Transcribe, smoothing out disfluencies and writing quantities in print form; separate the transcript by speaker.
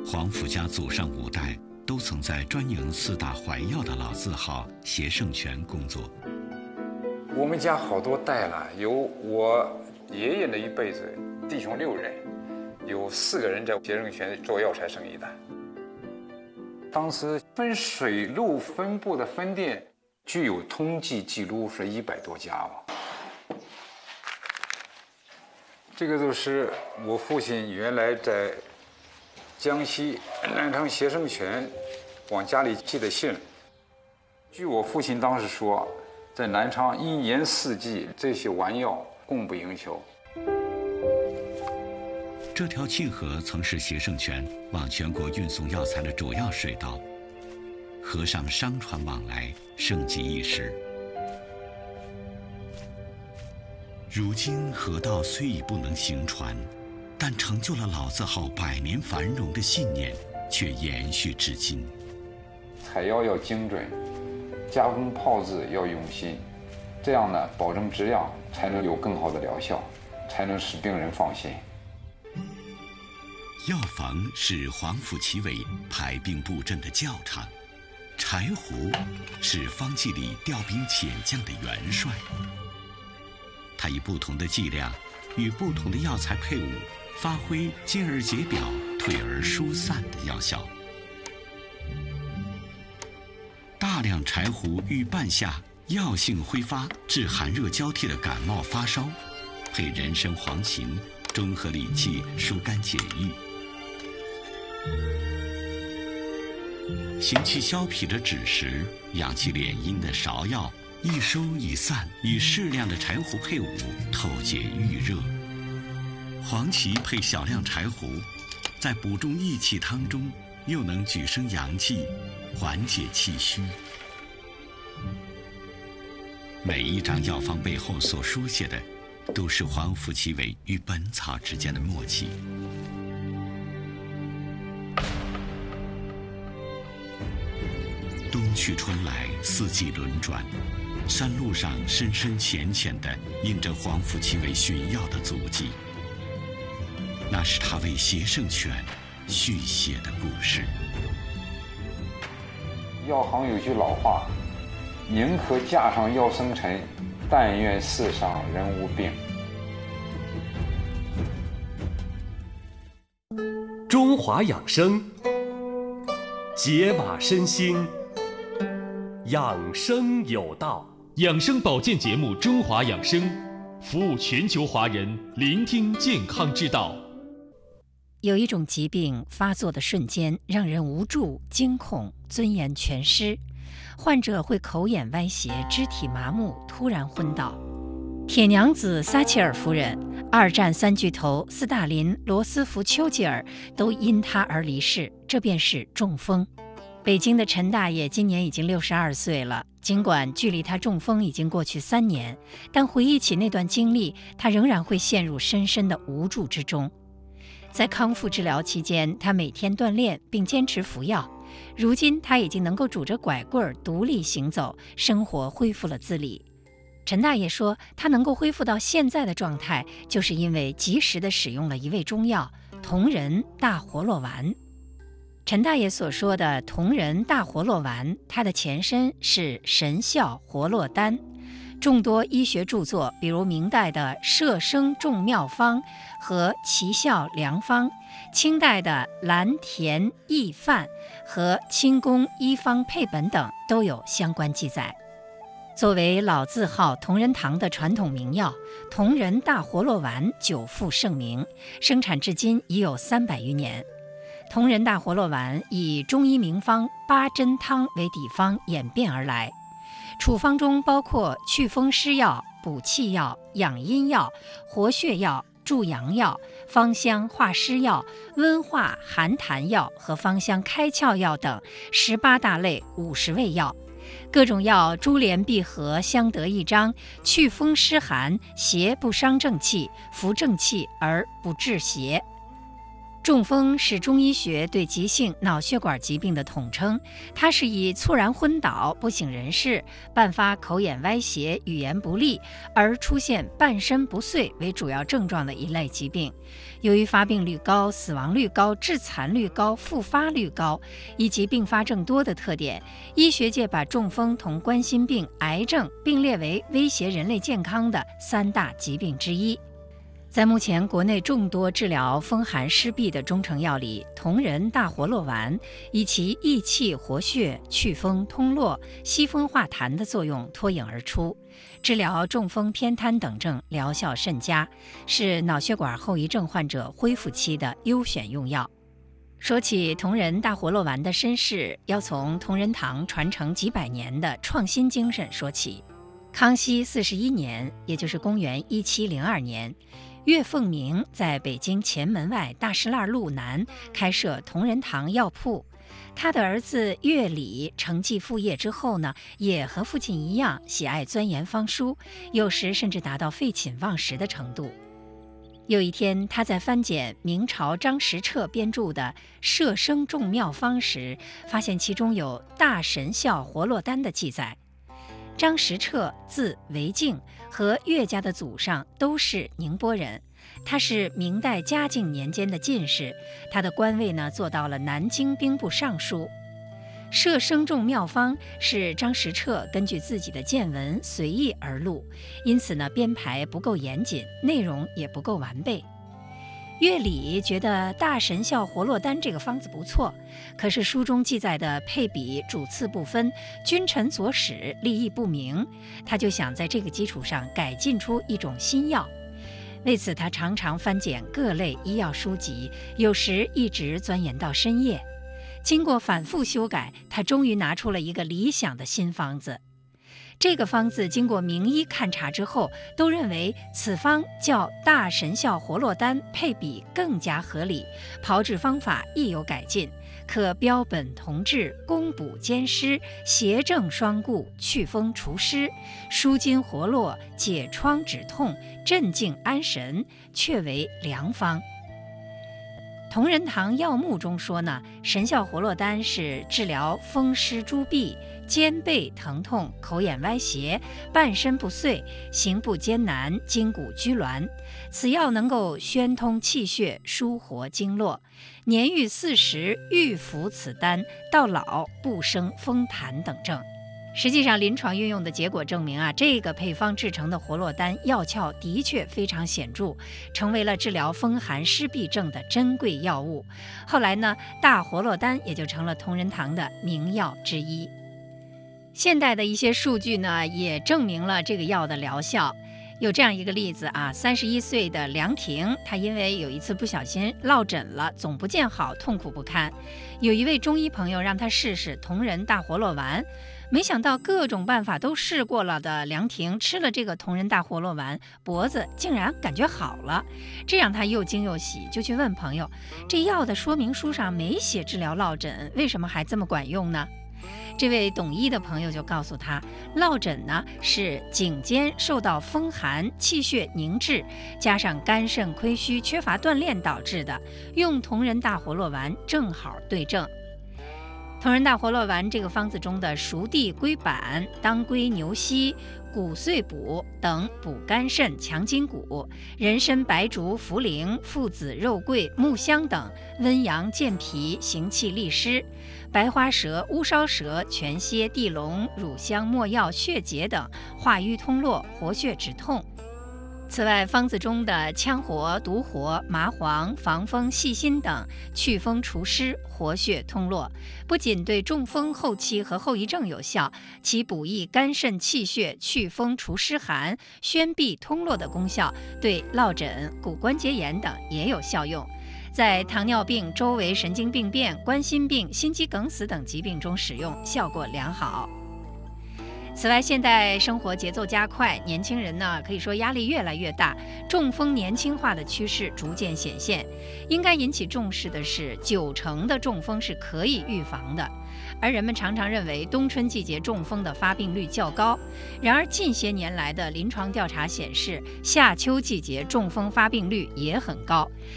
Speaker 1: 黄甫家祖上5代都曾在专营4大怀药的老字号协盛泉工作。
Speaker 2: 我们家好多代了，有我爷爷那一辈子，弟兄6人，有4个人在协盛泉做药材生意的。当时分水路分布的分店，具有统计记录是100多家吧。这个就是我父亲原来在江西南昌协盛泉往家里寄的信。据我父亲当时说，在南昌1年4季这些丸药供不应求。
Speaker 1: 这条沁河曾是协盛泉往全国运送药材的主要水道，河上商船往来，盛极一时。如今河道虽已不能行船，但成就了老字号100年繁荣的信念却延续至今。
Speaker 2: 采药要精准，加工炮制要用心，这样呢，保证质量才能有更好的疗效，才能使病人放心。
Speaker 1: 药房是黄甫其伟排兵布阵的教场，柴胡是方剂里调兵遣将的元帅。他以不同的剂量与不同的药材配伍，发挥进而解表、退而疏散的药效。大量柴胡遇半夏，药性挥发，治寒热交替的感冒发烧，配人参、黄芩，中和理气，疏肝解郁。行气消痞的枳实，养气敛阴的芍药，一收一散，与适量的柴胡配伍，透解郁热。黄芪配小量柴胡，在补中益气汤中，又能举升阳气，缓解气虚。每一张药方背后所书写的，都是黄甫其伟与本草之间的默契。冬去春来，四季轮转，山路上深深浅浅地印着黄甫其伟寻药的足迹。那是他为协盛泉续写的故事。
Speaker 2: 药行有句老话，宁可架上药生尘，但愿世上人无病。
Speaker 3: 中华养生，解码身心，养生有道。
Speaker 4: 养生保健节目《中华养生》，服务全球华人，聆听健康之道。
Speaker 5: 有一种疾病发作的瞬间，让人无助、惊恐、尊严全失，患者会口眼歪斜、肢体麻木，突然昏倒。铁娘子撒切尔夫人、2战3巨头斯大林、罗斯福、丘吉尔都因他而离世，这便是中风。北京的陈大爷今年已经62岁了，尽管距离他中风已经过去3年，但回忆起那段经历，他仍然会陷入深深的无助之中。在康复治疗期间，他每天锻炼并坚持服药。如今他已经能够拄着拐棍独立行走，生活恢复了自理。陈大爷说，他能够恢复到现在的状态，就是因为及时地使用了一味中药同仁大活络丸。陈大爷所说的同仁大活络丸，它的前身是神效活络丹。众多医学著作，比如明代的《摄生众妙方》和《奇效良方》，清代的《蓝田益范》和《清宫医方配本》等都有相关记载。作为老字号同仁堂的传统名药，同仁大活络丸久负盛名，生产至今已有300余年。同仁大活络丸以中医名方八珍汤为底方演变而来，处方中包括祛风湿药、补气药、养阴药、活血药、助阳药、芳香化湿药、温化寒痰药和芳香开窍药等18大类50味药。各种药珠联璧合，相得益彰，祛风湿寒，邪不伤正气，扶正气而不致邪。 中风是中医学对急性脑血管疾病的统称，它是以猝然昏倒、不省人事、伴发口眼歪斜、语言不利而出现半身不遂为主要症状的一类疾病。由于发病率高、死亡率高、致残率高、复发率高，以及并发症多的特点，医学界把中风同冠心病、癌症并列为威胁人类健康的3大疾病之一。在目前国内众多治疗风寒湿痹的中成药里，同仁大活络丸以其益气活血、祛风通络、息风化痰的作用脱颖而出，治疗中风、偏瘫等症疗效甚佳，是脑血管后遗症患者恢复期的优选用药。说起同仁大活络丸的身世，要从同仁堂传承几百年的创新精神说起。康熙41年，也就是公元1702年，岳凤鸣在北京前门外大石栏路南开设同仁堂药铺。他的儿子岳礼承继父业之后呢，也和父亲一样喜爱钻研方书，有时甚至达到废寝忘食的程度。有一天，他在翻检明朝张时彻编著的《摄生众妙方》时，发现其中有大神效活络丹的记载。张时彻字维敬，和岳家的祖上都是宁波人。他是明代嘉靖年间的进士，他的官位呢做到了南京兵部尚书。摄生众妙方是张时彻根据自己的见闻随意而录，因此呢编排不够严谨，内容也不够完备。岳礼觉得大神效活络丹这个方子不错，可是书中记载的配比主次不分，君臣佐使，立意不明，他就想在这个基础上改进出一种新药。为此，他常常翻检各类医药书籍，有时一直钻研到深夜。经过反复修改，他终于拿出了一个理想的新方子。这个方子经过名医勘察之后，都认为此方较大神效活络丹配比更加合理，炮制方法亦有改进，可标本同治，攻补兼施，邪正双顾，祛风除湿，舒筋活络，解疮止痛，镇静安神，确为良方。同仁堂药目中说呢，神效活络丹是治疗风湿诸痹、肩背疼痛、口眼歪斜、半身不遂、行步艰难、筋骨拘挛。此药能够宣通气血，舒活经络。年逾40欲服此丹，到老不生风痰等症。实际上，临床运用的结果证明啊，这个配方制成的活络丹药效的确非常显著，成为了治疗风寒湿痹症的珍贵药物。后来呢，大活络丹也就成了同仁堂的名药之一。现代的一些数据呢，也证明了这个药的疗效。有这样一个例子啊，31岁的梁婷，她因为有一次不小心落枕了，总不见好，痛苦不堪。有一位中医朋友让她试试同仁大活络丸，没想到各种办法都试过了的梁婷吃了这个同仁大活络丸，脖子竟然感觉好了，这让她又惊又喜，就去问朋友，这药的说明书上没写治疗落枕，为什么还这么管用呢？这位懂医的朋友就告诉他，落枕呢是颈肩受到风寒，气血凝滞，加上肝肾亏虚、缺乏锻炼导致的，用同仁大活络丸正好对症。同仁大活络丸这个方子中的熟地龟板、当归、牛膝、骨碎补等补肝肾、强筋骨；人参、白术、茯苓、附子、肉桂、木香等温阳健脾、行气利湿；白花蛇、乌梢蛇、全蝎、地龙、乳香、没药、血竭等化瘀通络、活血止痛。此外，方子中的羌活、独活、麻黄、防风、细辛等祛风除湿、活血通络，不仅对中风后期和后遗症有效，其补益肝肾气血、祛风除湿寒、宣痹通络的功效，对落枕、骨关节炎等也有效用。在糖尿病、周围神经病变、冠心病、心肌梗死等疾病中使用，效果良好。此外，现代生活节奏加快，年轻人呢可以说压力越来越大，中风年轻化的趋势逐渐显现。应该引起重视的是，90%的中风是可以预防的。而人们常常认为冬春季节中风的发病率较高，然而近些年来的临床调查显示，夏秋季节中风发病率也很高。